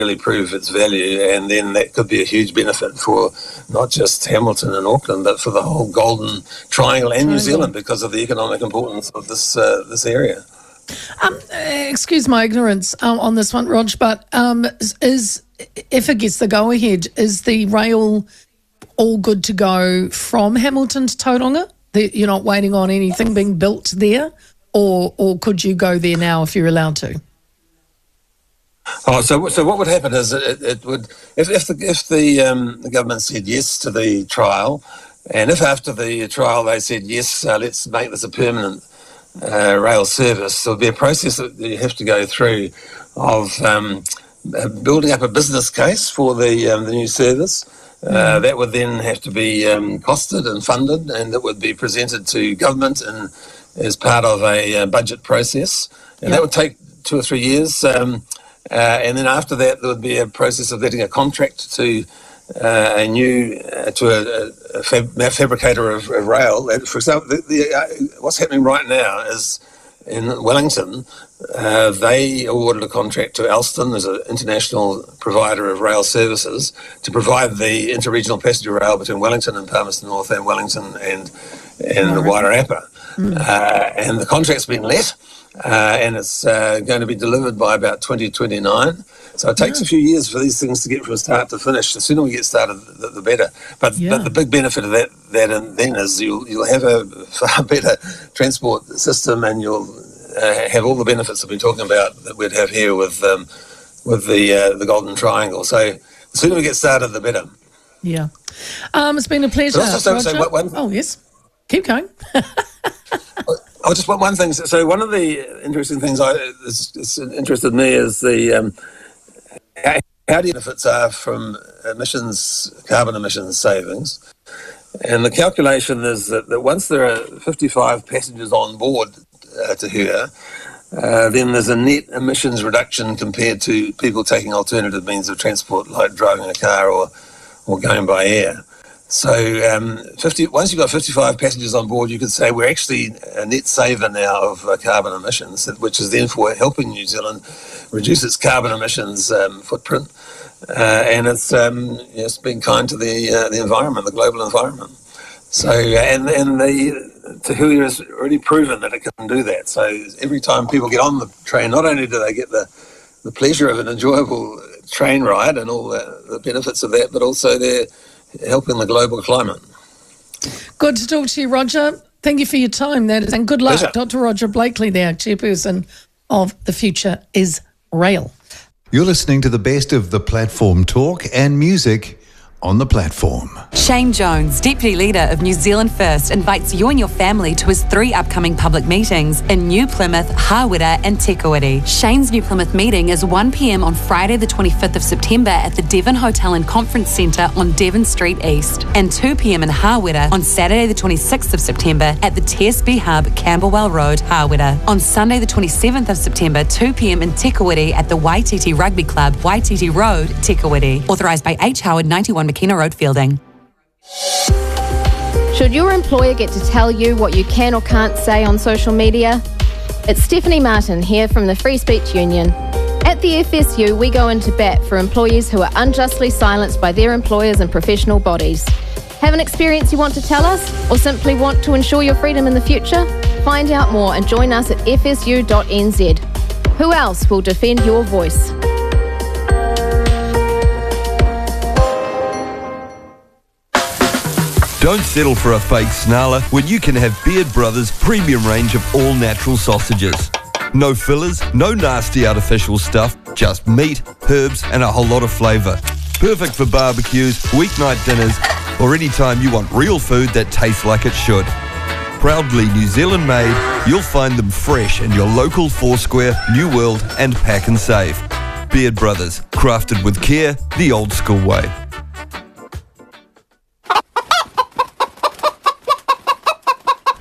really prove its value, and then that could be a huge benefit for not just Hamilton and Auckland, but for the whole Golden Triangle and New Zealand, because of the economic importance of this area. Excuse my ignorance on this one, Rog, but if it gets the go-ahead, is the rail all good to go from Hamilton to Tauranga? You're not waiting on anything being built there, or could you go there now if you're allowed to? Oh, so what would happen is it would, if the government said yes to the trial, and if after the trial they said yes, let's make this a permanent rail service, there would be a process that you have to go through of building up a business case for the new service. That would then have to be costed and funded, and it would be presented to government and as part of a budget process, and that would take 2 or 3 years. And then after that, there would be a process of letting a contract to a fabricator of rail. For example, what's happening right now is in Wellington, they awarded a contract to Alstom as an international provider of rail services to provide the interregional passenger rail between Wellington and Palmerston North and Wellington and Wairarapa. And the contract's been let. And it's going to be delivered by about 2029. So it takes a few years for these things to get from start to finish. The sooner we get started, the better. But the big benefit of that and then is you'll have a far better transport system, and you'll have all the benefits that we're talking about that we'd have here with the Golden Triangle. So the sooner we get started, the better. Yeah. It's been a pleasure. Oh, yes. Keep going. Oh, just one thing. So one of the interesting things that's interested me is the how the benefits are from carbon emissions savings. And the calculation is that once there are 55 passengers on board to her, then there's a net emissions reduction compared to people taking alternative means of transport, like driving a car or going by air. So once you've got 55 passengers on board, you could say we're actually a net saver now of carbon emissions, which is therefore helping New Zealand reduce its carbon emissions footprint. And it's being kind to the environment, the global environment. So and the Te Hui has already proven that it can do that. So every time people get on the train, not only do they get the pleasure of an enjoyable train ride and all the benefits of that, but also they're helping the global climate. Good to talk to you, Roger. Thank you for your time. And good luck. Pleasure. Dr. Roger Blakely there, chairperson of The Future is Rail. You're listening to the best of the platform talk and music on the platform. Shane Jones, Deputy Leader of New Zealand First, invites you and your family to his 3 upcoming public meetings in New Plymouth, Hawera and Te Kuiti. Shane's New Plymouth meeting is 1 p.m. on Friday the 25th of September at the Devon Hotel and Conference Centre on Devon Street East, and 2 p.m. in Hawera on Saturday the 26th of September at the TSB Hub, Camberwell Road, Hawera. On Sunday the 27th of September, 2 p.m. in Te Kuiti at the Waititi Rugby Club, Waititi Road, Te Kuiti. Authorised by H. Howard, 91 McKenna Road, Fielding. Should your employer get to tell you what you can or can't say on social media? It's Stephanie Martin here from the Free Speech Union. At the FSU, we go into bat for employees who are unjustly silenced by their employers and professional bodies. Have an experience you want to tell us, or simply want to ensure your freedom in the future? Find out more and join us at fsu.nz. Who else will defend your voice? Don't settle for a fake snarler when you can have Beard Brothers' premium range of all-natural sausages. No fillers, no nasty artificial stuff, just meat, herbs and a whole lot of flavour. Perfect for barbecues, weeknight dinners, or any time you want real food that tastes like it should. Proudly New Zealand made, you'll find them fresh in your local Foursquare, New World and Pack and Save. Beard Brothers, crafted with care, the old school way.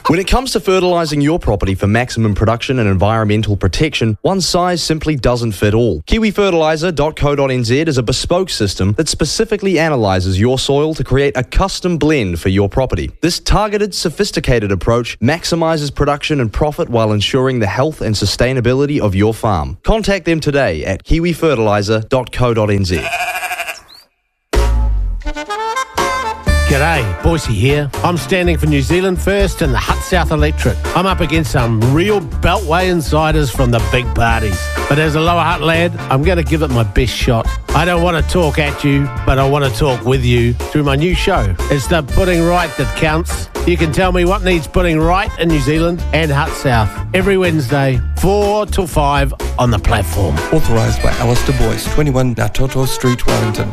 When it comes to fertilising your property for maximum production and environmental protection, one size simply doesn't fit all. KiwiFertiliser.co.nz is a bespoke system that specifically analyses your soil to create a custom blend for your property. This targeted, sophisticated approach maximises production and profit while ensuring the health and sustainability of your farm. Contact them today at KiwiFertiliser.co.nz. G'day, Boise here. I'm standing for New Zealand First and the Hutt South Electorate. I'm up against some real Beltway insiders from the big parties. But as a Lower Hutt lad, I'm going to give it my best shot. I don't want to talk at you, but I want to talk with you through my new show. It's the Putting Right that counts. You can tell me what needs putting right in New Zealand and Hutt South every Wednesday, 4 till 5 on the platform. Authorised by Alistair Boyce, 21 Ngātoto Street, Wellington.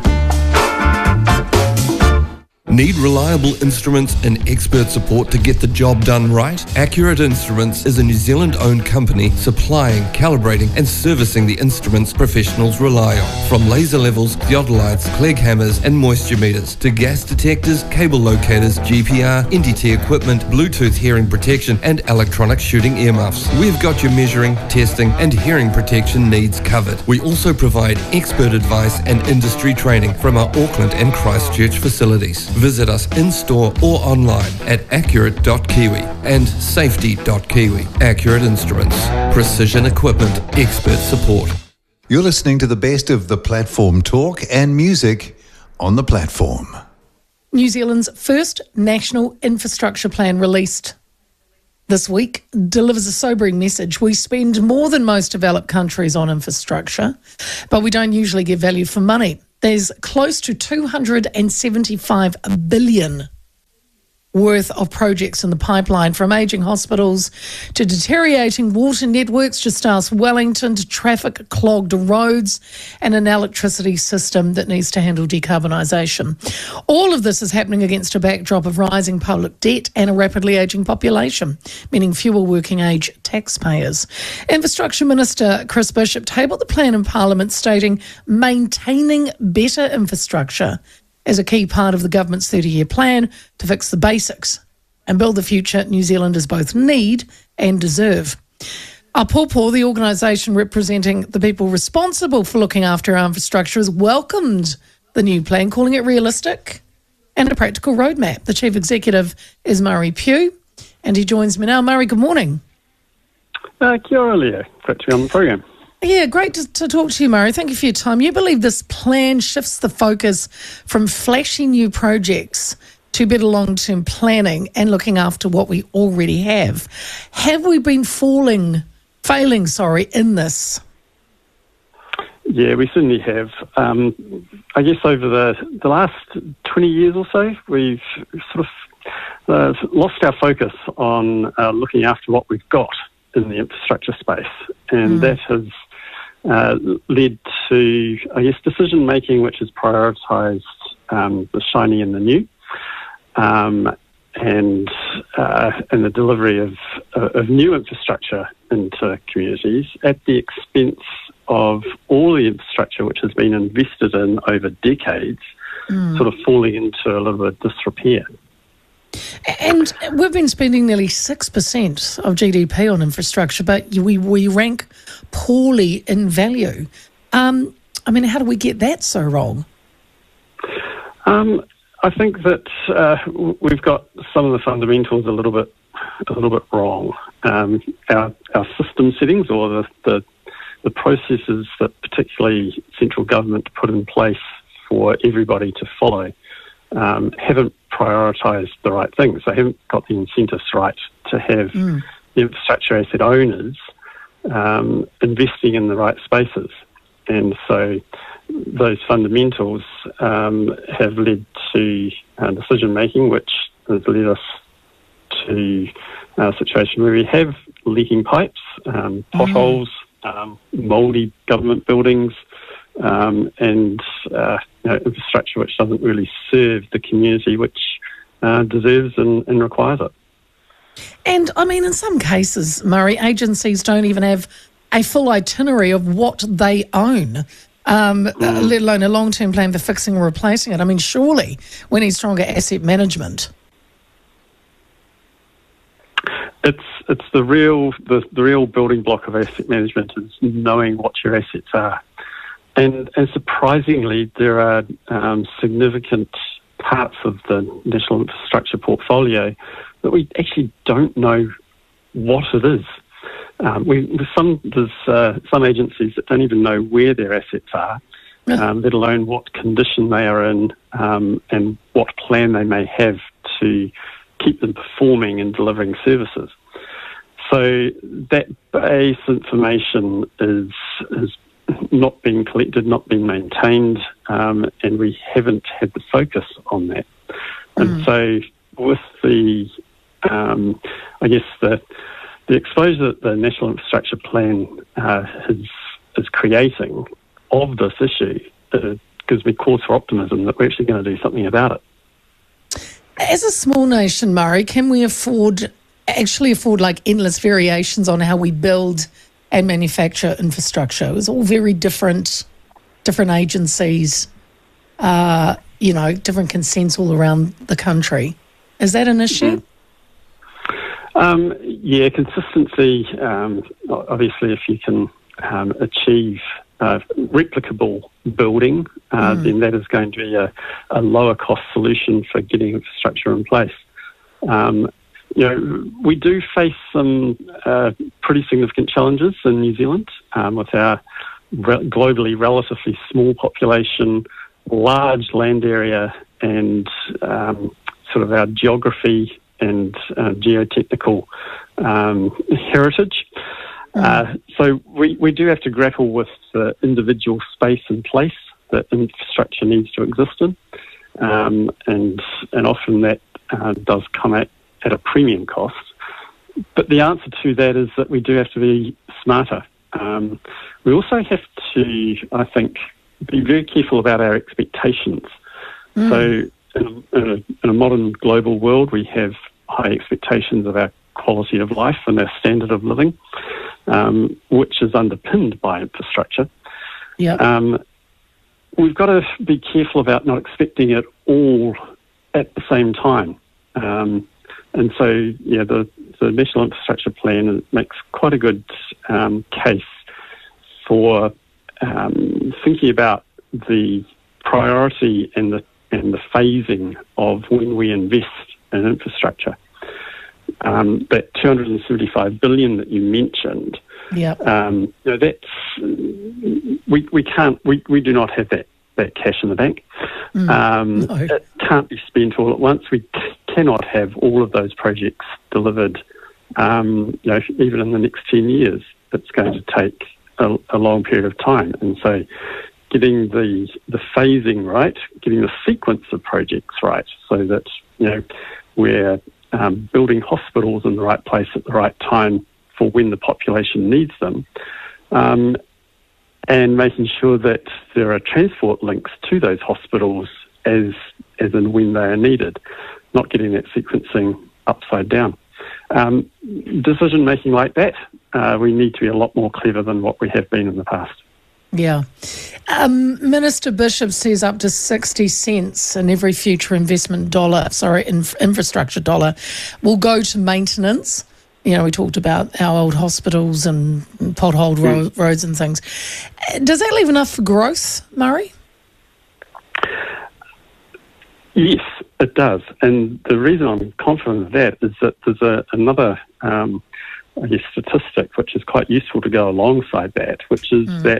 Need reliable instruments and expert support to get the job done right? Accurate Instruments is a New Zealand-owned company supplying, calibrating and servicing the instruments professionals rely on. From laser levels, theodolites, Clegg hammers and moisture meters to gas detectors, cable locators, GPR, NDT equipment, Bluetooth hearing protection and electronic shooting earmuffs. We've got your measuring, testing and hearing protection needs covered. We also provide expert advice and industry training from our Auckland and Christchurch facilities. Visit us in-store or online at accurate.kiwi and safety.kiwi. Accurate Instruments. Precision equipment. Expert support. You're listening to the best of the platform talk and music on the platform. New Zealand's first national infrastructure plan released this week delivers a sobering message. We spend more than most developed countries on infrastructure, but we don't usually get value for money. There's close to 275 billion worth of projects in the pipeline, from ageing hospitals to deteriorating water networks, just ask Wellington, to traffic-clogged roads and an electricity system that needs to handle decarbonisation. All of this is happening against a backdrop of rising public debt and a rapidly ageing population, meaning fewer working-age taxpayers. Infrastructure Minister Chris Bishop tabled the plan in Parliament, stating maintaining better infrastructure as a key part of the government's 30-year plan to fix the basics and build the future New Zealanders both need and deserve. Apopo, the organisation representing the people responsible for looking after our infrastructure, has welcomed the new plan, calling it realistic and a practical roadmap. The Chief Executive is Murray Pugh, and he joins me now. Murray, good morning. Kia ora, Leo. Great to be on the program. Yeah, great to talk to you, Murray. Thank you for your time. You believe this plan shifts the focus from flashy new projects to better long-term planning and looking after what we already have. Have we been failing in this? Yeah, we certainly have. I guess over the last 20 years or so, we've sort of lost our focus on looking after what we've got in the infrastructure space, and that has led to, I guess, decision-making which has prioritised the shiny and the new, and the delivery of new infrastructure into communities at the expense of all the infrastructure which has been invested in over decades, sort of falling into a little bit of disrepair. And we've been spending nearly 6% of GDP on infrastructure, but we rank poorly in value. I mean, how do we get that so wrong? I think that we've got some of the fundamentals a little bit wrong. Our system settings, or the processes that particularly central government put in place for everybody to follow, haven't prioritised the right things. They haven't got the incentives right to have the infrastructure asset owners investing in the right spaces. And so those fundamentals have led to decision-making, which has led us to a situation where we have leaking pipes, potholes, mouldy government buildings, and infrastructure which doesn't really serve the community which deserves and requires it. And, I mean, in some cases, Murray, agencies don't even have a full itinerary of what they own, let alone a long-term plan for fixing or replacing it. I mean, surely we need stronger asset management. It's the real building block of asset management is knowing what your assets are, and surprisingly, there are significant parts of the national infrastructure portfolio that we actually don't know what it is. There's some agencies that don't even know where their assets are, let alone what condition they are in, and what plan they may have to keep them performing and delivering services. So that base information is not being collected, not being maintained, and we haven't had the focus on that. And so with the exposure that the National Infrastructure Plan is creating of this issue, gives me cause for optimism that we're actually going to do something about it. As a small nation, Murray, can we afford like endless variations on how we build and manufacture infrastructure? It's all very different agencies, different consents all around the country. Is that an issue? Yeah, consistency, obviously if you can achieve replicable building, then that is going to be a lower cost solution for getting infrastructure in place. We do face some pretty significant challenges in New Zealand with our globally relatively small population, large land area, and sort of our geography and geotechnical heritage. So we do have to grapple with the individual space and place that infrastructure needs to exist in, and often that does come at a premium cost. But the answer to that is that we do have to be smarter. We also have to, I think, be very careful about our expectations. So in a modern global world, we have high expectations of our quality of life and our standard of living, which is underpinned by infrastructure. We've got to be careful about not expecting it all at the same time. And so, the National Infrastructure Plan makes quite a good case for thinking about the priority and the phasing of when we invest in infrastructure. That $275 billion that you mentioned, that's we do not have that cash in the bank. No. It can't be spent all at once. We cannot have all of those projects delivered, even in the next 10 years. It's going to take a long period of time. And so getting the phasing right, getting the sequence of projects right, so that, we're building hospitals in the right place at the right time for when the population needs them, and making sure that there are transport links to those hospitals as and when they are needed, not getting that sequencing upside down. Decision making like that, we need to be a lot more clever than what we have been in the past. Yeah. Minister Bishop says up to 60 cents in every future infrastructure dollar will go to maintenance. We talked about our old hospitals and potholed roads and things. Does that leave enough for growth, Murray? Yes, it does. And the reason I'm confident of that is that there's another statistic which is quite useful to go alongside that, which is that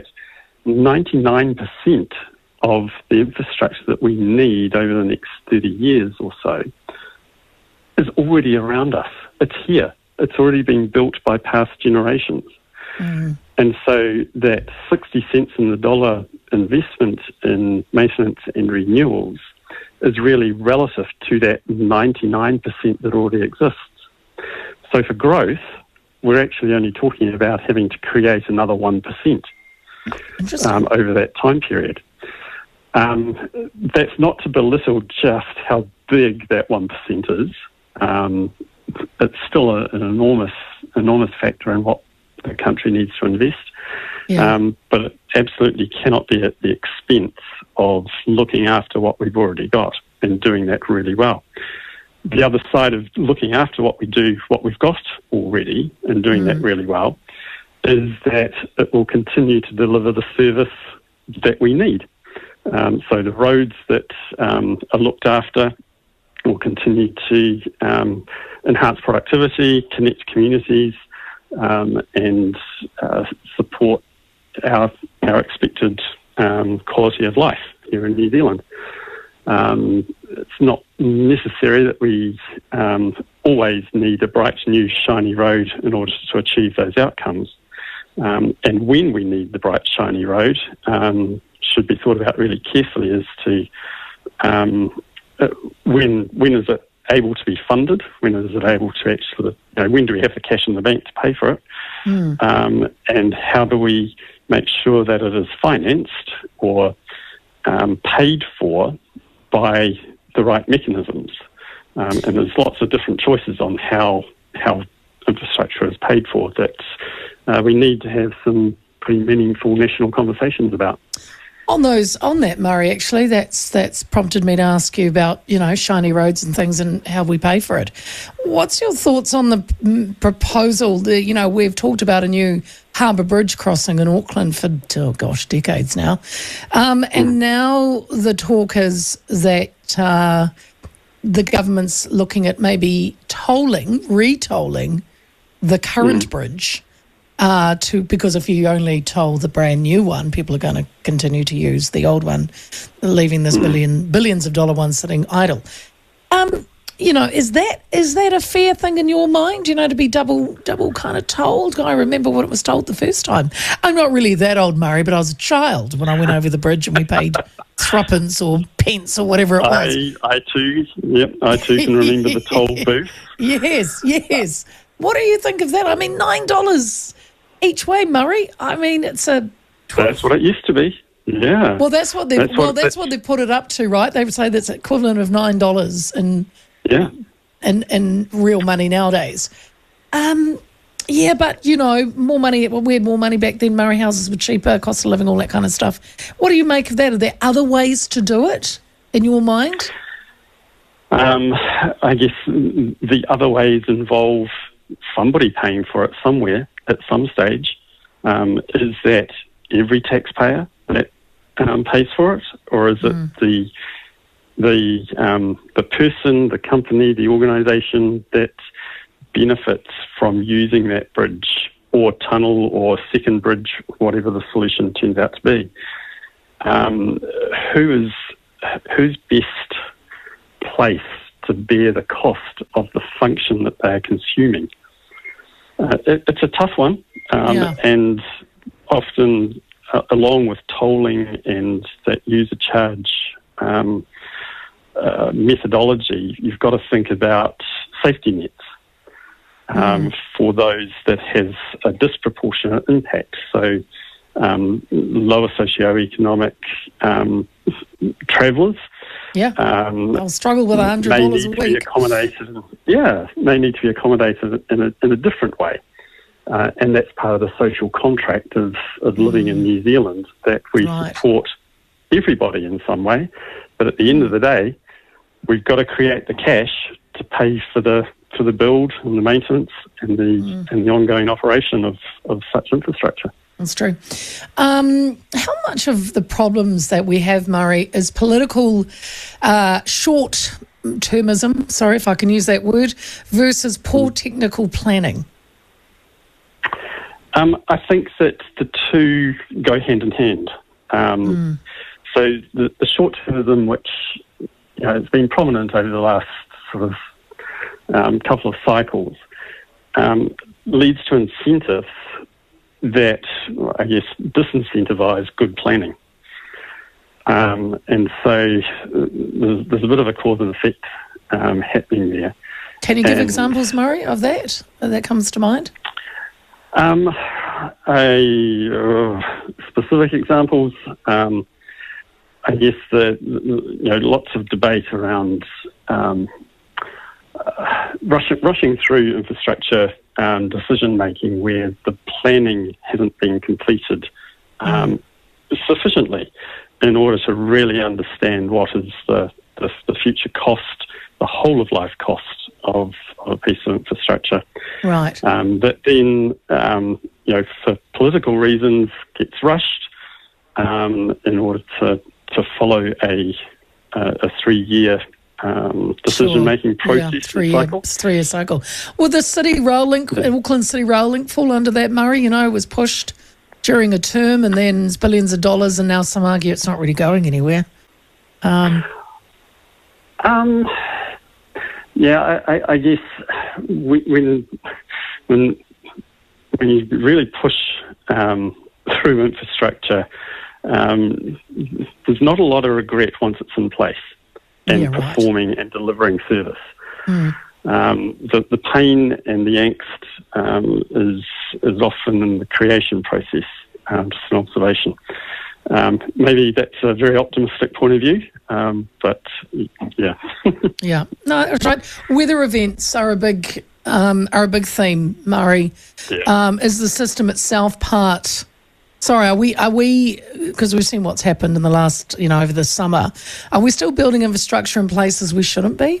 99% of the infrastructure that we need over the next 30 years or so is already around us. It's here. It's already been built by past generations. And so that 60 cents in the dollar investment in maintenance and renewals is really relative to that 99% that already exists. So for growth, we're actually only talking about having to create another 1%. Over that time period. That's not to belittle just how big that 1% is. It's still an enormous factor in what the country needs to invest. But it absolutely cannot be at the expense of looking after what we've already got and doing that really well. the other side of looking after what we've got already, and doing that really well, is that it will continue to deliver the service that we need. So the roads that are looked after will continue to enhance productivity, connect communities, and support our expected quality of life here in New Zealand. It's not necessary that we always need a bright, new, shiny road in order to achieve those outcomes. And when we need the bright, shiny road, should be thought about really carefully as to when is it able to be funded, when is it able to actually, when do we have the cash in the bank to pay for it, and how do we make sure that it is financed or paid for by the right mechanisms. And there's lots of different choices on how infrastructure is paid for that we need to have some pretty meaningful national conversations about. On that, Murray, actually, that's prompted me to ask you about, shiny roads and things and how we pay for it. What's your thoughts on the proposal? We've talked about a new Harbour Bridge crossing in Auckland for, decades now. And now the talk is that the government's looking at maybe retolling the current bridge. Because if you only toll the brand new one, people are going to continue to use the old one, leaving this billions of dollar one sitting idle. Is that a fair thing in your mind? To be double kind of tolled? I remember what it was told the first time. I'm not really that old, Murray, but I was a child when I went over the bridge and we paid threepence or pence or whatever it was. I too can remember the toll booth. Yes. What do you think of that? I mean, $9 each way, Murray. I mean, it's a... That's what it used to be. Yeah. Well, that's what they put it up to, right? They would say that's equivalent of $9 in real money nowadays. But more money. We had more money back then. Murray, houses were cheaper, cost of living, all that kind of stuff. What do you make of that? Are there other ways to do it in your mind? I guess the other ways involve somebody paying for it somewhere at some stage. Is that every taxpayer that pays for it, or is it the person, the company, the organisation that benefits from using that bridge or tunnel or second bridge, whatever the solution turns out to be? Who's best placed to bear the cost of the function that they are consuming? It's a tough one, and often along with tolling and that user charge methodology, you've got to think about safety nets for those that has a disproportionate impact. So lower socioeconomic travellers. I'll struggle with $100 a week. They need to be accommodated in a different way. And that's part of the social contract of living in New Zealand, that we support everybody in some way. But at the end of the day, we've got to create the cash to pay for the build and the maintenance and the ongoing operation of such infrastructure. That's true. How much of the problems that we have, Murray, is political short-termism, sorry if I can use that word, versus poor technical planning? I think that the two go hand in hand. So the short-termism, which has been prominent over the last sort of couple of cycles, leads to incentives that, I guess, disincentivise good planning. And so there's a bit of a cause and effect happening there. Can you give examples, Murray, of that comes to mind? Specific examples, I guess lots of debate around rushing through infrastructure decision-making where the planning hasn't been completed sufficiently in order to really understand what is the the future cost, the whole of life cost of a piece of infrastructure. Right. That then, for political reasons, gets rushed in order to follow a 3-year decision-making process cycle. 3-year cycle. Will the City Rail Link, Auckland City Rail Link, fall under that, Murray? You know, it was pushed during a term and then it's billions of dollars, and now some argue it's not really going anywhere. Yeah, I guess when you really push through infrastructure, there's not a lot of regret once it's in place and performing and delivering service. The pain and the angst is often in the creation process. Just an observation. Maybe that's a very optimistic point of view, but yeah. Yeah, no, that's right. Weather events are a big theme, Murray. Yeah. Is the system itself part? Sorry, are we? Because we've seen what's happened in the last, over the summer. Are we still building infrastructure in places we shouldn't be?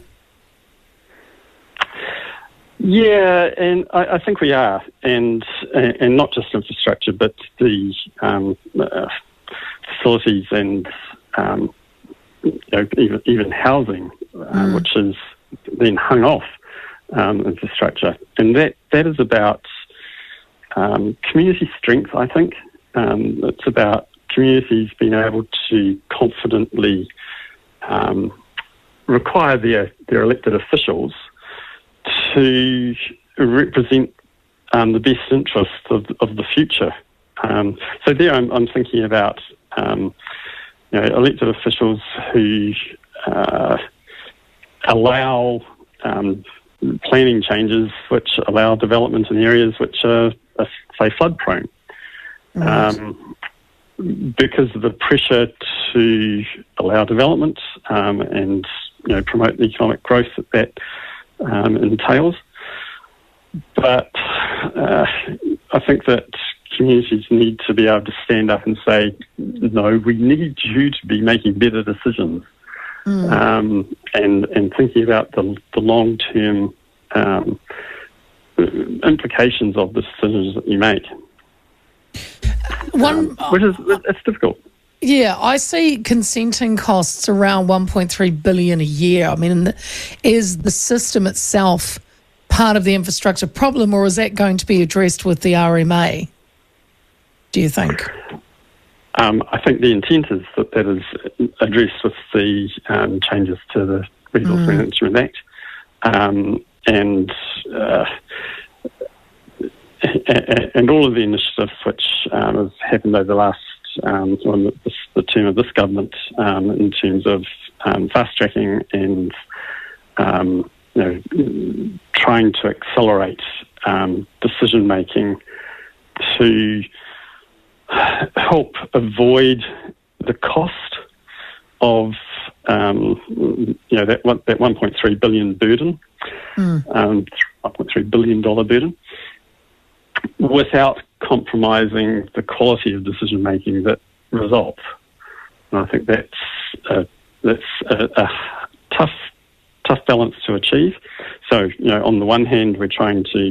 Yeah, and I think we are, and not just infrastructure, but the facilities and even housing, which is then hung off infrastructure, and that is about community strength. I think it's about communities being able to confidently require their elected officials to represent the best interests of the future. So there I'm thinking about elected officials who allow planning changes which allow development in areas which are say, flood-prone. Because of the pressure to allow development and promote the economic growth that entails. But I think that communities need to be able to stand up and say, no, we need you to be making better decisions and thinking about the long-term implications of the decisions that you make. It's difficult. Yeah, I see consenting costs around $1.3 billion a year. I mean, is the system itself part of the infrastructure problem, or is that going to be addressed with the RMA, do you think? I think the intent is that is addressed with the changes to the Resource Management Act. And all of the initiatives which have happened over the last the term of this government in terms of fast-tracking and trying to accelerate decision-making to help avoid the cost of that $1.3 billion burden, $1.3 billion burden, without compromising the quality of decision making that results. And I think that's a tough balance to achieve. So, on the one hand, we're trying to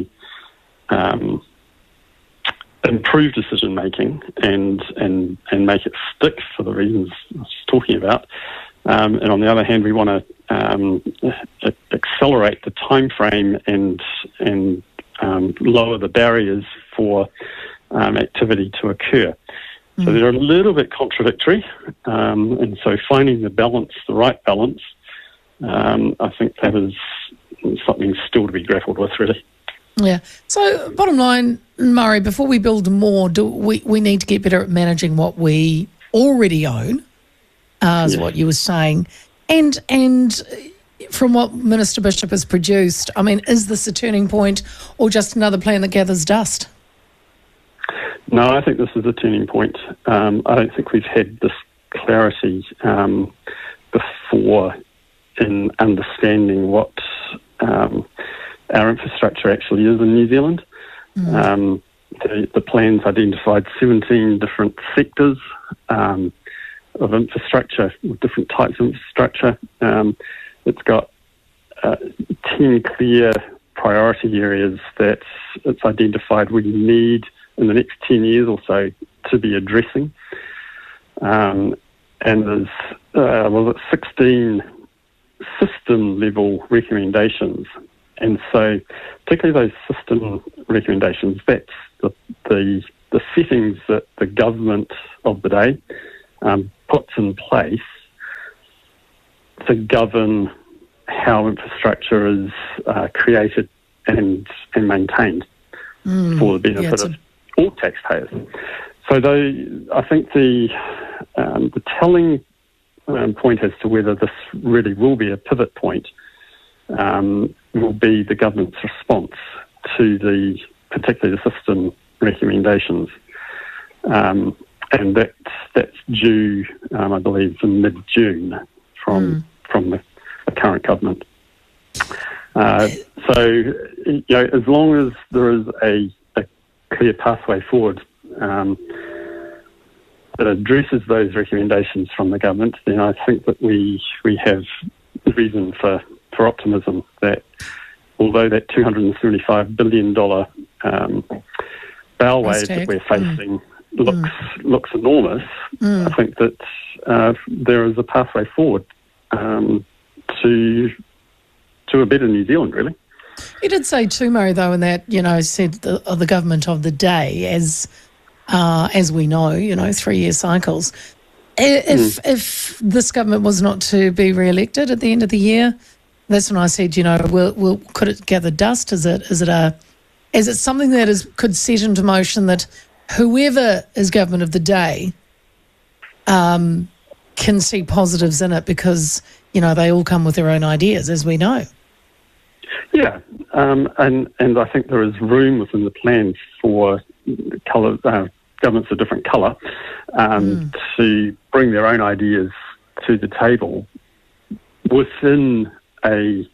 improve decision making and make it stick for the reasons I was talking about. And on the other hand, we want to accelerate the time frame and lower the barriers for activity to occur. So they're a little bit contradictory, and so finding the right balance, I think that is something still to be grappled with, really. Yeah. So bottom line, Murray, before we build more, we need to get better at managing what we already own, is what you were saying. And from what Minister Bishop has produced, I mean, is this a turning point or just another plan that gathers dust? No, I think this is a turning point. I don't think we've had this clarity before in understanding what our infrastructure actually is in New Zealand. The plans identified 17 different sectors. infrastructure, different types of infrastructure. It's got 10 clear priority areas that it's identified we need in the next 10 years or so to be addressing. And there's 16 system-level recommendations. And so particularly those system recommendations, that's the settings that the government of the day puts in place to govern how infrastructure is created and maintained for the benefit of all taxpayers. So I think the telling point as to whether this really will be a pivot point will be the government's response to particularly the system recommendations. And that's due, I believe, in mid-June from the current government. So, as long as there is a clear pathway forward that addresses those recommendations from the government, then I think that we have reason for optimism that although that $275 billion bellway that we're facing looks enormous, I think that there is a pathway forward to a better New Zealand, really. You did say too, Murray, though, in that, said the government of the day, as we know, 3-year cycles. If this government was not to be re-elected at the end of the year, that's when I said, could it gather dust? Is it something that could set into motion that whoever is government of the day can see positives in it because, they all come with their own ideas, as we know. Yeah, and I think there is room within the plan for governments of different colour to bring their own ideas to the table within a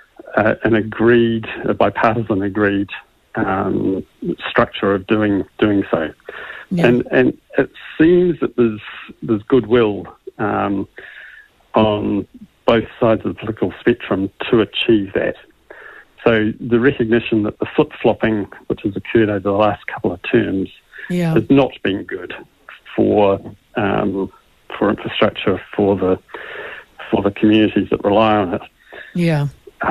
bipartisan agreed structure of doing so. Yeah. And it seems that there's goodwill on both sides of the political spectrum to achieve that. So the recognition that the flip-flopping, which has occurred over the last couple of terms, has not been good for infrastructure for the communities that rely on it. Yeah.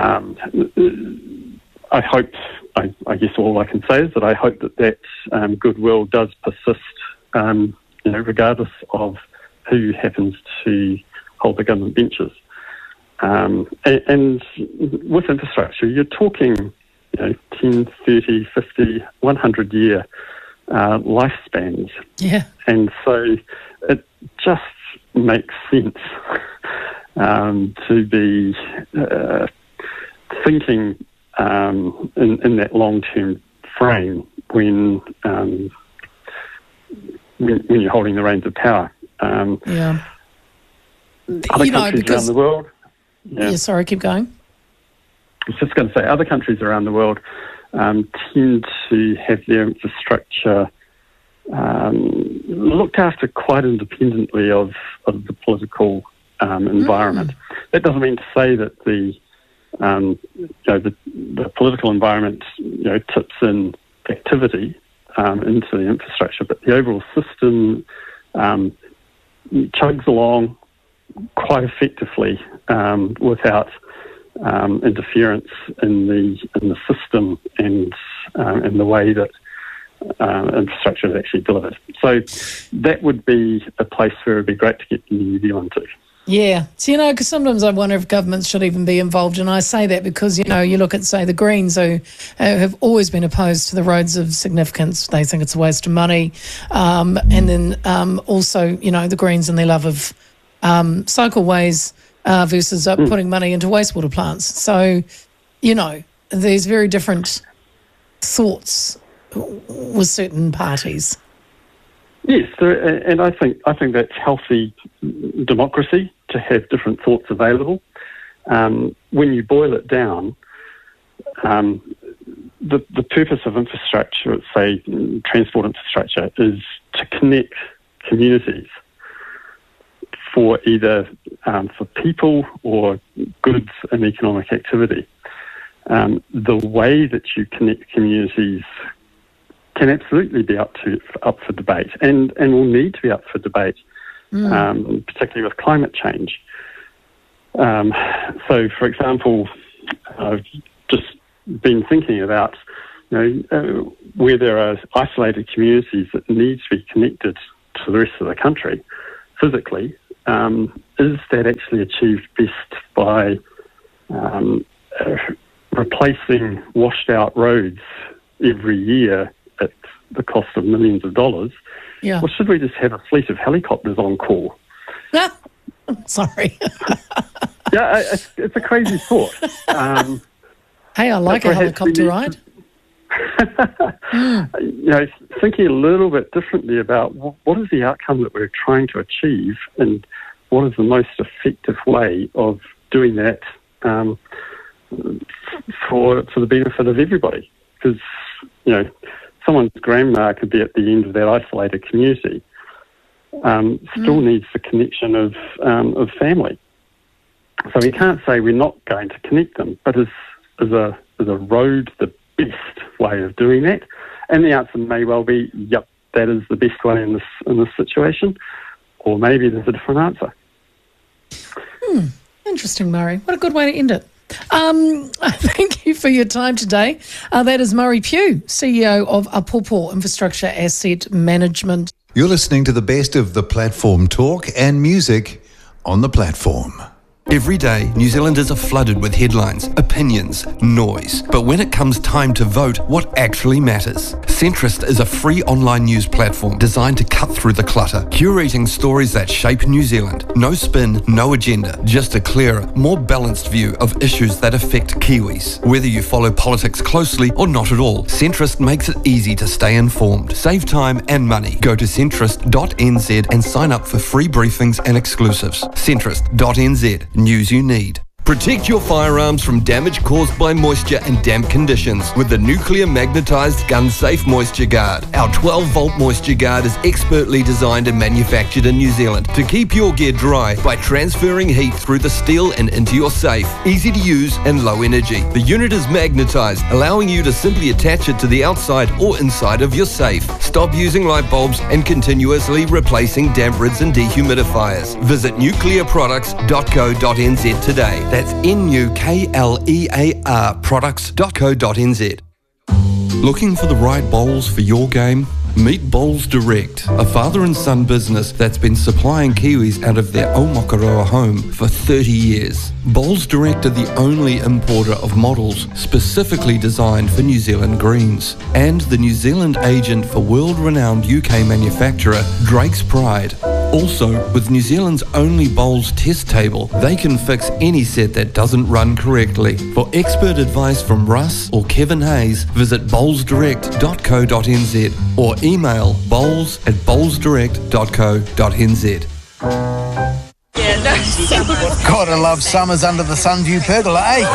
I hope. I guess all I can say is that I hope that goodwill does persist, regardless of who happens to hold the government benches. And with infrastructure, you're talking 10, 30, 50, 100-year lifespans. Yeah. And so it just makes sense to be thinking in that long-term frame when you're holding the reins of power. Other countries around the world. Yeah, sorry, keep going. I was just going to say, other countries around the world tend to have their infrastructure looked after quite independently of the political environment. That doesn't mean to say that the political environment tips in activity into the infrastructure, but the overall system chugs along quite effectively without interference in the system and the way that infrastructure is actually delivered. So that would be a place where it would be great to get New Zealand to. Yeah. So, because sometimes I wonder if governments should even be involved. And I say that because, you look at, say, the Greens, who have always been opposed to the roads of significance. They think it's a waste of money. And then also, the Greens and their love of cycleways versus putting money into wastewater plants. So, there's very different thoughts with certain parties. Yes, and I think that's healthy democracy to have different thoughts available. When you boil it down, the purpose of infrastructure, say transport infrastructure, is to connect communities. for either for people or goods and economic activity. The way that you connect communities can absolutely be up for debate, and will need to be up for debate, particularly with climate change. So, for example, I've just been thinking about, where there are isolated communities that need to be connected to the rest of the country physically. Is that actually achieved best by replacing washed out roads every year at the cost of millions of dollars? Yeah. Or should we just have a fleet of helicopters on call? Sorry. Yeah, it's a crazy thought. Hey, I like a helicopter ride. Thinking a little bit differently about what is the outcome that we're trying to achieve, and what is the most effective way of doing that for the benefit of everybody. Because someone's grandma could be at the end of that isolated community, still needs the connection of family. So we can't say we're not going to connect them, but is a road the best way of doing that? And the answer may well be, yep, that is the best way in this situation, or maybe there's a different answer. Interesting, Murray. What a good way to end it. Thank you for your time today. That is Murray Pugh, CEO of Apopo Infrastructure Asset Management. You're listening to the best of the platform talk and music on the platform. Every day, New Zealanders are flooded with headlines, opinions, noise. But when it comes time to vote, what actually matters? Centrist is a free online news platform designed to cut through the clutter, curating stories that shape New Zealand. No spin, no agenda, just a clearer, more balanced view of issues that affect Kiwis. Whether you follow politics closely or not at all, Centrist makes it easy to stay informed. Save time and money. Go to centrist.nz and sign up for free briefings and exclusives. Centrist.nz. News you need. Protect your firearms from damage caused by moisture and damp conditions with the nuclear magnetised Gun Safe Moisture Guard. Our 12-volt Moisture Guard is expertly designed and manufactured in New Zealand to keep your gear dry by transferring heat through the steel and into your safe. Easy to use and low energy. The unit is magnetised, allowing you to simply attach it to the outside or inside of your safe. Stop using light bulbs and continuously replacing damp rids and dehumidifiers. Visit nuclearproducts.co.nz today. That's NUKLEAR products.co.nz. Looking for the right bowls for your game? Meet Bowls Direct, a father and son business that's been supplying Kiwis out of their Aomakaroa home for 30 years. Bowls Direct are the only importer of models specifically designed for New Zealand greens, and the New Zealand agent for world-renowned UK manufacturer Drake's Pride. Also, with New Zealand's only bowls test table, they can fix any set that doesn't run correctly. For expert advice from Russ or Kevin Hayes, visit bowlsdirect.co.nz or email bowls@bowlsdirect.co.nz. Gotta love summers under the Sunview pergola, eh?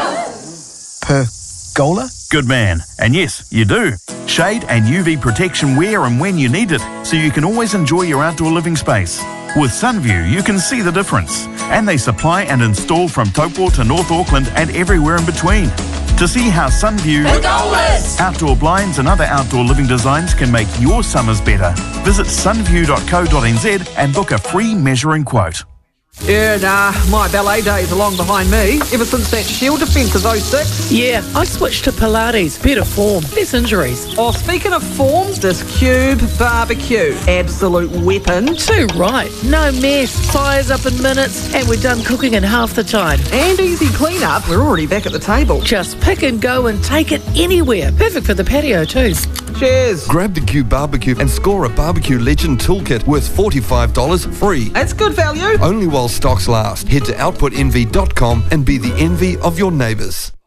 Pergola? Good man. And yes, you do. Shade and UV protection where and when you need it, so you can always enjoy your outdoor living space. With Sunview, you can see the difference. And they supply and install from Taupo to North Auckland and everywhere in between. To see how Sunview outdoor blinds and other outdoor living designs can make your summers better, visit sunview.co.nz and book a free measuring quote. Yeah, nah, my ballet days are long behind me. Ever since that Shield defence of 06. Yeah, I switched to Pilates. Better form, less injuries. Oh, speaking of form, this Cube barbecue. Absolute weapon. Too right. No mess. Fires up in minutes, and we're done cooking in half the time. And easy clean-up. We're already back at the table. Just pick and go and take it anywhere. Perfect for the patio too. Cheers. Grab the Cube barbecue and score a Barbecue Legend toolkit worth $45 free. That's good value. Only while stocks last. Head to outputenvy.com and be the envy of your neighbours.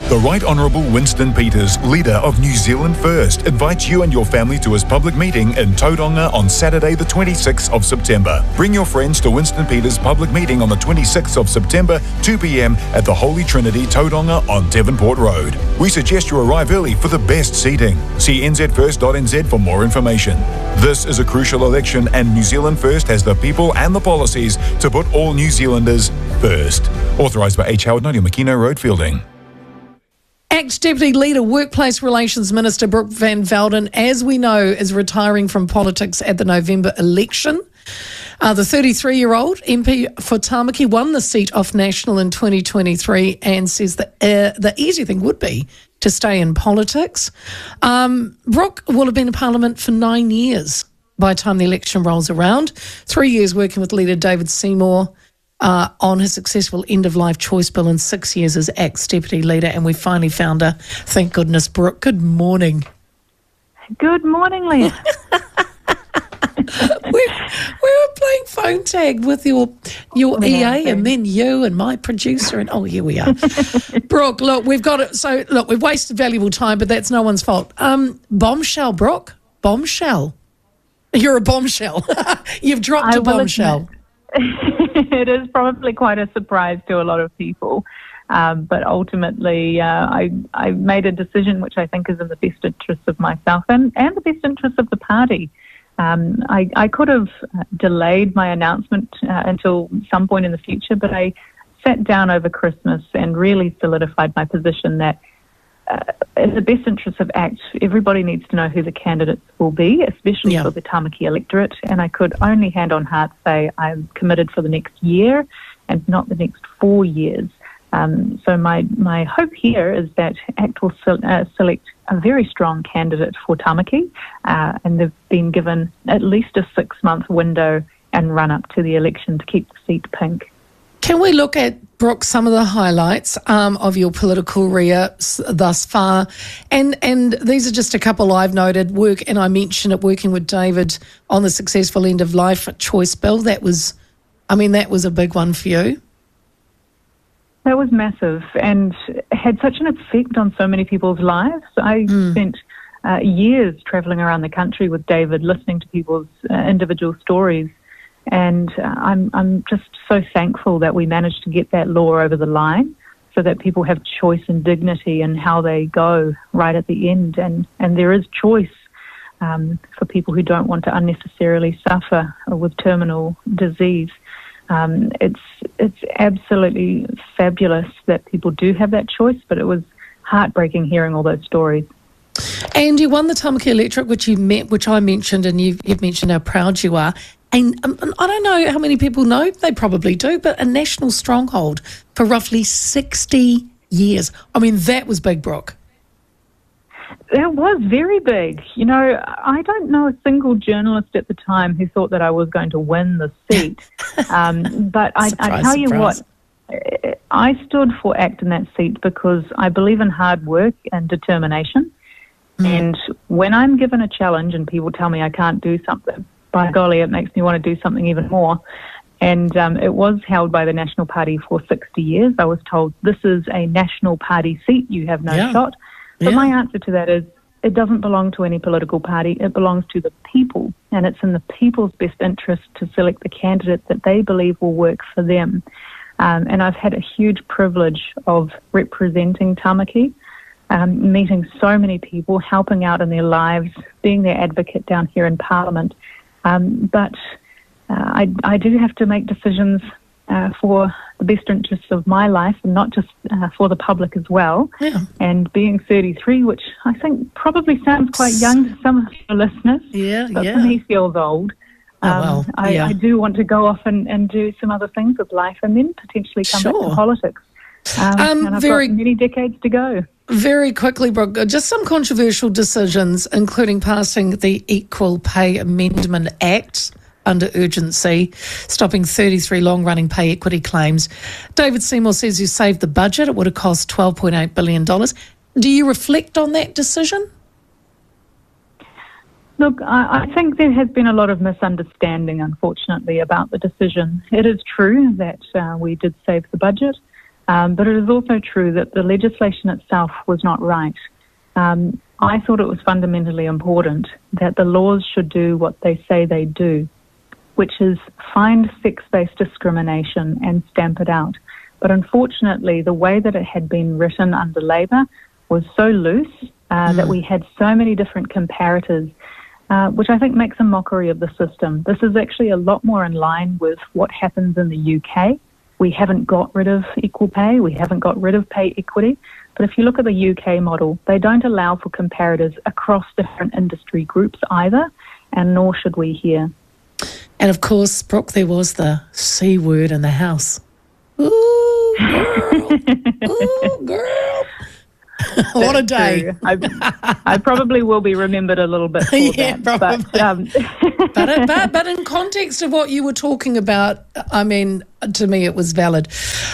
The Right Honourable Winston Peters, leader of New Zealand First, invites you and your family to his public meeting in Tauranga on Saturday the 26th of September. Bring your friends to Winston Peters' public meeting on the 26th of September, 2 p.m. at the Holy Trinity, Tauranga on Devonport Road. We suggest you arrive early for the best seating. See nzfirst.nz for more information. This is a crucial election and New Zealand First has the people and the policies to put all New Zealanders first. Authorised by H. Howard, 90 Makino Road, Fielding. ACT Deputy Leader, Workplace Relations Minister Brooke Van Velden, as we know, is retiring from politics at the November election. The 33-year-old MP for Tamaki won the seat off National in 2023 and says that the easy thing would be to stay in politics. Brooke will have been in Parliament for 9 years by the time the election rolls around. 3 years working with leader David Seymour on his successful end-of-life choice bill and 6 years as ACT's deputy leader, and we finally found her. Thank goodness, Brooke. Good morning. Good morning, Leah. we were playing phone tag with your EA and then you and my producer, and oh, here we are. Brooke, look, we've got it. So, look, we've wasted valuable time, but that's no one's fault. Bombshell, Brooke. Bombshell. You're a bombshell. You've dropped a bombshell. It is probably quite a surprise to a lot of people, but ultimately I made a decision which I think is in the best interest of myself and the best interest of the party. I could have delayed my announcement until some point in the future, but I sat down over Christmas and really solidified my position that in the best interest of ACT, everybody needs to know who the candidates will be, especially for the Tamaki electorate. And I could only hand on heart say I'm committed for the next year and not the next 4 years. So my hope here is that ACT will select a very strong candidate for Tamaki, and they've been given at least a 6-month window and run up to the election to keep the seat pink. Can we look at, Brooke, some of the highlights of your political career thus far? And these are just a couple I've noted. And I mentioned it, working with David on the successful end-of-life choice bill. That was a big one for you. That was massive and had such an effect on so many people's lives. I spent years travelling around the country with David, listening to people's individual stories. And I'm just so thankful that we managed to get that law over the line so that people have choice and dignity in how they go right at the end. And there is choice for people who don't want to unnecessarily suffer with terminal disease. It's absolutely fabulous that people do have that choice, but it was heartbreaking hearing all those stories. And you won the Tamaki electorate, which I mentioned, and you've mentioned how proud you are. And I don't know how many people know, they probably do, but a national stronghold for roughly 60 years. I mean, that was big, Brooke. That was very big. You know, I don't know a single journalist at the time who thought that I was going to win the seat. But I tell you what, I stood for ACT in that seat because I believe in hard work and determination. And when I'm given a challenge and people tell me I can't do something, by golly, it makes me want to do something even more. And it was held by the National Party for 60 years. I was told, this is a National Party seat, you have no shot. But my answer to that is, it doesn't belong to any political party. It belongs to the people. And it's in the people's best interest to select the candidate that they believe will work for them. And I've had a huge privilege of representing Tamaki, meeting so many people, helping out in their lives, being their advocate down here in Parliament. But I do have to make decisions for the best interests of my life and not just for the public as well. And being 33, which I think probably sounds quite young to some of the listeners, but for me feels old. I do want to go off and do some other things with life and then potentially come back to politics. And I've got many decades to go. Very quickly, Brooke, just some controversial decisions, including passing the Equal Pay Amendment Act under urgency, stopping 33 long-running pay equity claims. David Seymour says you saved the budget. It would have cost $12.8 billion. Do you reflect on that decision? Look, I think there has been a lot of misunderstanding, unfortunately, about the decision. It is true that we did save the budget. But it is also true that the legislation itself was not right. I thought it was fundamentally important that the laws should do what they say they do, which is find sex-based discrimination and stamp it out. But unfortunately, the way that it had been written under Labor was so loose that we had so many different comparators, which I think makes a mockery of the system. This is actually a lot more in line with what happens in the UK. We haven't got rid of equal pay. We haven't got rid of pay equity. But if you look at the UK model, they don't allow for comparators across different industry groups either, and nor should we here. And of course, Brooke, there was the C word in the house. Ooh, girl. Ooh, girl. What a day. I probably will be remembered a little bit for that. Probably. But in context of what you were talking about, I mean, to me it was valid.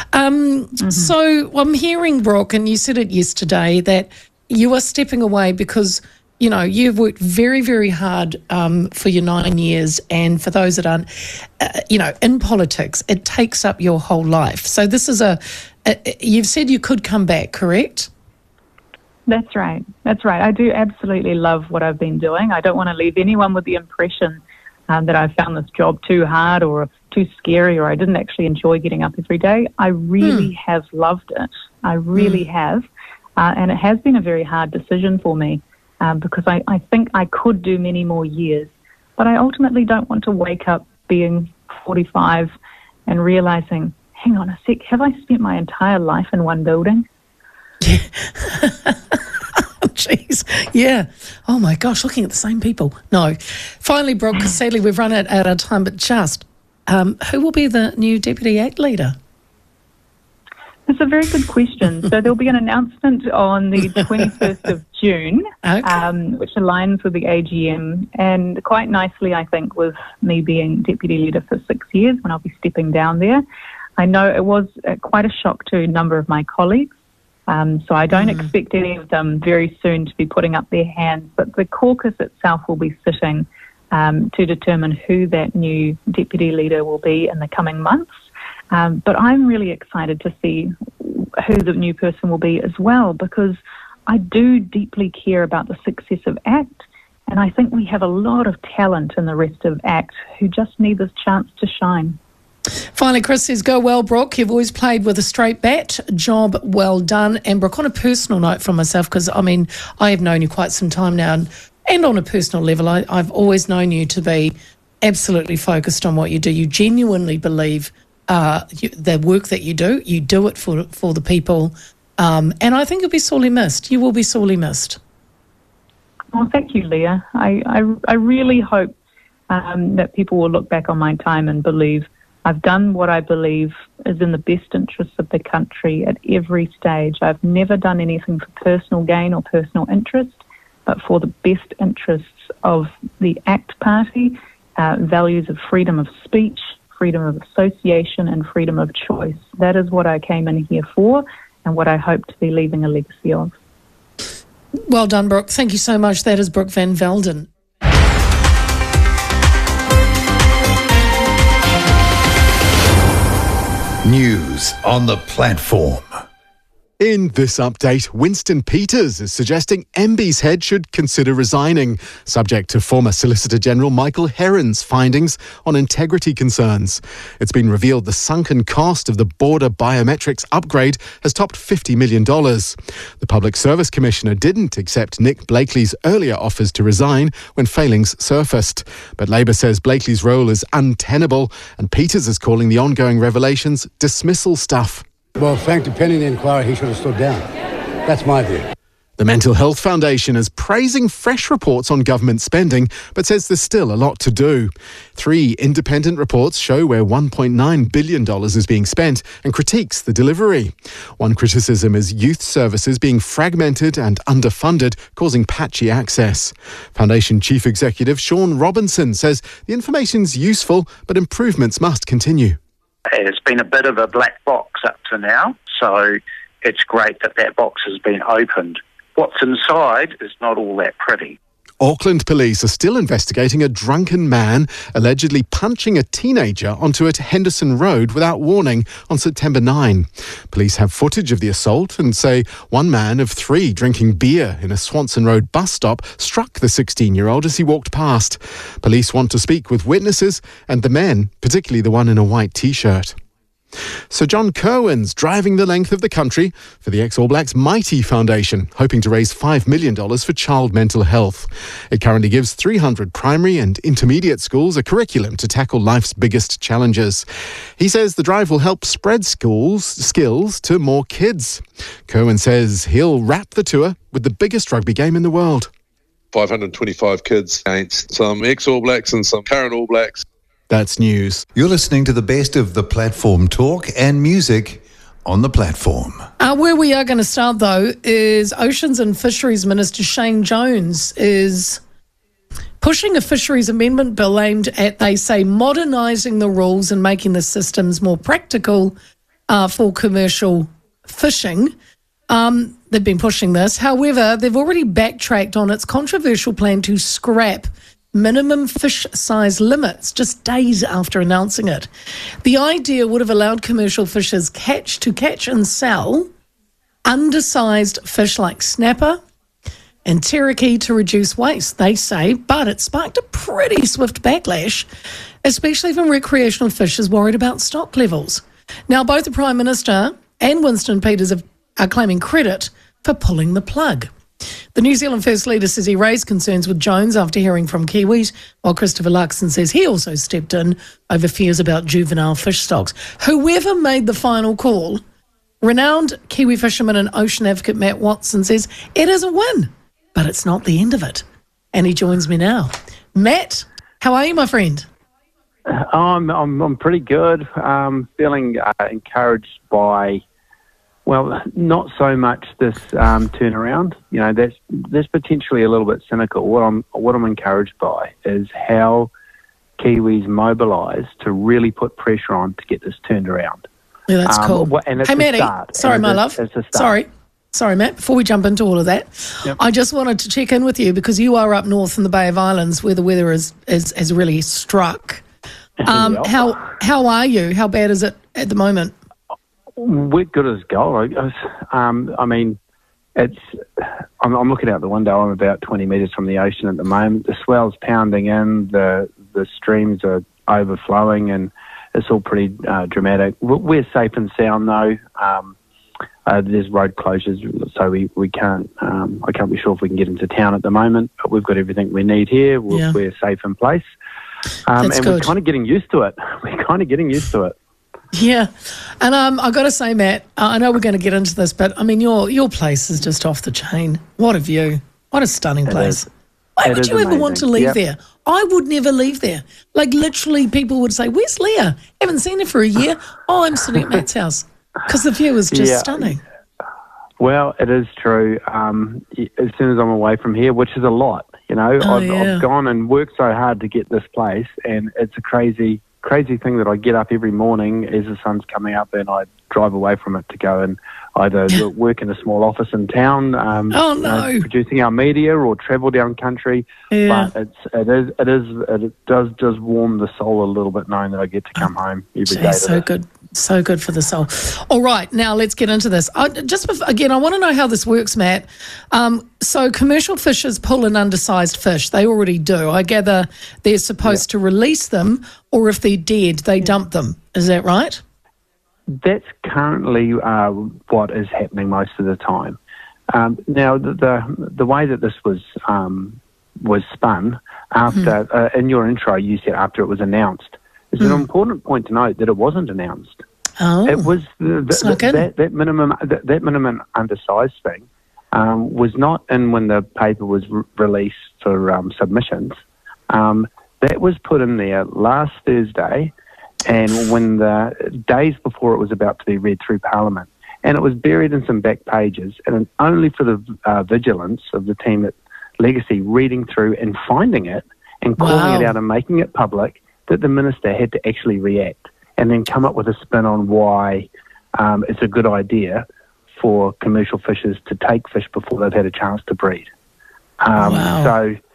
So I'm hearing, Brooke, and you said it yesterday, that you are stepping away because, you know, you've worked very, very hard for your 9 years, and for those that aren't, in politics, it takes up your whole life. So this is you've said you could come back, correct? That's right. I do absolutely love what I've been doing. I don't want to leave anyone with the impression that I found this job too hard or too scary or I didn't actually enjoy getting up every day. I really have loved it. I really have. And it has been a very hard decision for me because I think I could do many more years. But I ultimately don't want to wake up being 45 and realising, hang on a sec, have I spent my entire life in one building? Jeez. Yeah. Oh, my gosh, looking at the same people. No. Finally, Brooke, because sadly we've run out of time, but just who will be the new Deputy ACT leader? That's a very good question. So there'll be an announcement on the 21st of June, which aligns with the AGM, and quite nicely, I think, with me being Deputy Leader for 6 years when I'll be stepping down there. I know it was quite a shock to a number of my colleagues. So I don't expect any of them very soon to be putting up their hands, but the caucus itself will be sitting to determine who that new deputy leader will be in the coming months. But I'm really excited to see who the new person will be as well, because I do deeply care about the success of ACT, and I think we have a lot of talent in the rest of ACT who just need this chance to shine. Finally, Chris says, go well, Brooke. You've always played with a straight bat. Job well done. And Brooke, on a personal note from myself, because, I mean, I have known you quite some time now, and on a personal level, I've always known you to be absolutely focused on what you do. You genuinely believe the work that you do it for the people. And I think you'll be sorely missed. You will be sorely missed. Well, thank you, Leah. I really hope that people will look back on my time and believe I've done what I believe is in the best interests of the country at every stage. I've never done anything for personal gain or personal interest, but for the best interests of the ACT Party, values of freedom of speech, freedom of association, and freedom of choice. That is what I came in here for and what I hope to be leaving a legacy of. Well done, Brooke. Thank you so much. That is Brooke Van Velden. News on the platform. In this update, Winston Peters is suggesting MBIE's head should consider resigning, subject to former Solicitor General Michael Heron's findings on integrity concerns. It's been revealed the sunken cost of the border biometrics upgrade has topped $50 million. The Public Service Commissioner didn't accept Nick Blakely's earlier offers to resign when failings surfaced. But Labour says Blakely's role is untenable, and Peters is calling the ongoing revelations dismissal stuff. Well, frankly, pending the inquiry, he should have stood down. That's my view. The Mental Health Foundation is praising fresh reports on government spending, but says there's still a lot to do. 3 independent reports show where $1.9 billion is being spent and critiques the delivery. One criticism is youth services being fragmented and underfunded, causing patchy access. Foundation Chief Executive Sean Robinson says the information's useful, but improvements must continue. It's been a bit of a black box up to now, so it's great that box has been opened. What's inside is not all that pretty. Auckland police are still investigating a drunken man allegedly punching a teenager onto a Henderson Road without warning on September 9. Police have footage of the assault and say one man of 3 drinking beer in a Swanson Road bus stop struck the 16-year-old as he walked past. Police want to speak with witnesses and the men, particularly the one in a white T-shirt. Sir John Kirwan's driving the length of the country for the ex-All Blacks Mighty Foundation, hoping to raise $5 million for child mental health. It currently gives 300 primary and intermediate schools a curriculum to tackle life's biggest challenges. He says the drive will help spread skills to more kids. Kirwan says he'll wrap the tour with the biggest rugby game in the world. 525 kids against some ex-All Blacks and some current All Blacks. That's news. You're listening to the best of the platform talk and music on the platform. Where we are going to start, though, is Oceans and Fisheries Minister Shane Jones is pushing a fisheries amendment bill aimed at, they say, modernising the rules and making the systems more practical for commercial fishing. They've been pushing this. However, they've already backtracked on its controversial plan to scrap minimum fish size limits just days after announcing it. The idea would have allowed commercial fishers to catch and sell undersized fish like snapper and teraki to reduce waste, they say, but it sparked a pretty swift backlash, especially from recreational fishers worried about stock levels. Now, both the Prime Minister and Winston Peters are claiming credit for pulling the plug. The New Zealand First Leader says he raised concerns with Jones after hearing from Kiwis, while Christopher Luxon says he also stepped in over fears about juvenile fish stocks. Whoever made the final call, renowned Kiwi fisherman and ocean advocate Matt Watson says it is a win, but it's not the end of it. And he joins me now. Matt, how are you, my friend? I'm pretty good. Feeling encouraged by, well, not so much this turnaround. You know, that's potentially a little bit cynical. What I'm encouraged by is how Kiwis mobilise to really put pressure on to get this turned around. Yeah, that's cool. And it's hey, Matty, sorry, my love. It's a start. Sorry, Matt. Before we jump into all of that, yep. I just wanted to check in with you because you are up north in the Bay of Islands where the weather has really struck. How are you? How bad is it at the moment? We're good as gold. I mean, I'm looking out the window. I'm about 20 metres from the ocean at the moment. The swell's pounding in. The streams are overflowing, and it's all pretty dramatic. We're safe and sound though. There's road closures, so we can't. I can't be sure if we can get into town at the moment. But we've got everything we need here. We're safe in place, and good. We're kind of getting used to it. Yeah, and I got to say, Matt, I know we're going to get into this, but I mean, your place is just off the chain. What a view! What a stunning place! Why would you ever want to leave there? I would never leave there. Like literally, people would say, "Where's Leah? Haven't seen her for a year." Oh, I'm sitting at Matt's house because the view is just stunning. Well, it is true. As soon as I'm away from here, which is a lot, you know, I've gone and worked so hard to get this place, and it's a crazy thing that I get up every morning as the sun's coming up and I drive away from it to go and either work in a small office in town, producing our media, or travel down country. Yeah. But it does warm the soul a little bit knowing that I get to come home every day. So good for the soul. All right, now let's get into this. I want to know how this works, Matt. So commercial fishers pull in undersized fish. They already do. I gather they're supposed to release them, or if they're dead, they dump them. Is that right? That's currently what is happening most of the time. Now, the way that this was spun after, in your intro, you said after it was announced. It's an important point to note that it wasn't announced. Oh, it was that minimum undersized thing was not in when the paper was released for submissions. That was put in there last Thursday, and when the days before it was about to be read through Parliament, and it was buried in some back pages, and only for the vigilance of the team at Legacy reading through and finding it and calling it out and making it public, that the minister had to actually react and then come up with a spin on why it's a good idea for commercial fishers to take fish before they've had a chance to breed. So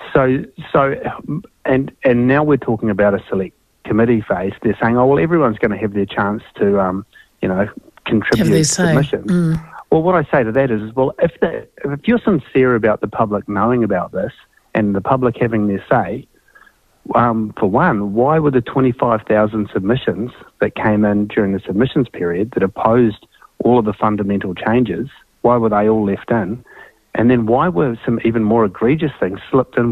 So and now we're talking about a select committee phase. They're saying, oh, well, everyone's going to have their chance to, contribute submissions. Well, what I say to that is, well, if you're sincere about the public knowing about this and the public having their say, for one, why were the 25,000 submissions that came in during the submissions period that opposed all of the fundamental changes, why were they all left in? And then why were some even more egregious things slipped in